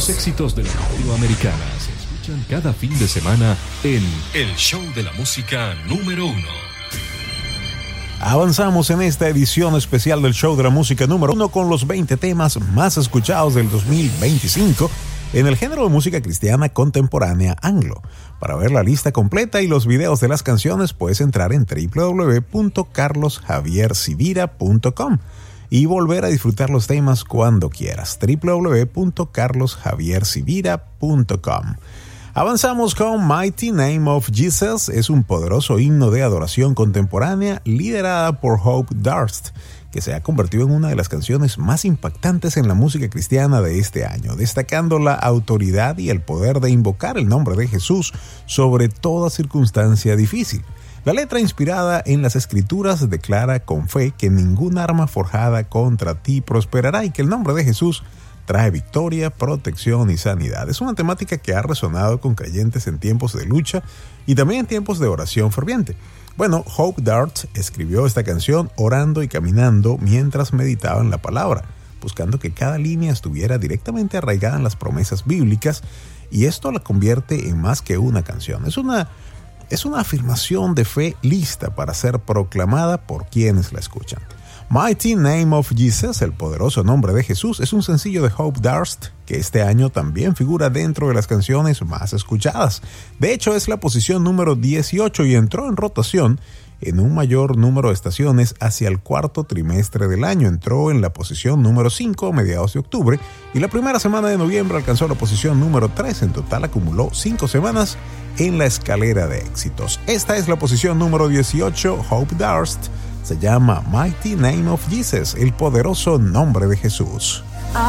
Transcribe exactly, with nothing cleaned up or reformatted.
Los éxitos de la radio americana se escuchan cada fin de semana en El Show de la Música número uno. Avanzamos en esta edición especial del Show de la Música número uno con los veinte temas más escuchados del dos mil veinticinco en el género de música cristiana contemporánea anglo. Para ver la lista completa y los videos de las canciones puedes entrar en doble u doble u doble u punto carlos javier sivira punto com y volver a disfrutar los temas cuando quieras. doble u doble u doble u punto carlos javier sivira punto com. Avanzamos con Mighty Name of Jesus. Es un poderoso himno de adoración contemporánea liderada por Hope Darst, que se ha convertido en una de las canciones más impactantes en la música cristiana de este año, destacando la autoridad y el poder de invocar el nombre de Jesús sobre toda circunstancia difícil. La letra, inspirada en las Escrituras, declara con fe que ningún arma forjada contra ti prosperará y que el nombre de Jesús trae victoria, protección y sanidad. Es una temática que ha resonado con creyentes en tiempos de lucha y también en tiempos de oración ferviente. Bueno, Hope Darst escribió esta canción orando y caminando mientras meditaba en la palabra, buscando que cada línea estuviera directamente arraigada en las promesas bíblicas, y esto la convierte en más que una canción. Es una, es una afirmación de fe lista para ser proclamada por quienes la escuchan. Mighty Name of Jesus, el poderoso nombre de Jesús, es un sencillo de Hope Darst que este año también figura dentro de las canciones más escuchadas. De hecho, es la posición número dieciocho y entró en rotación en un mayor número de estaciones hacia el cuarto trimestre del año. Entró en la posición número cinco a mediados de octubre y la primera semana de noviembre alcanzó la posición número tres. En total acumuló cinco semanas en la escalera de éxitos. Esta es la posición número dieciocho, Hope Darst. Se llama Mighty Name of Jesus, el poderoso nombre de Jesús.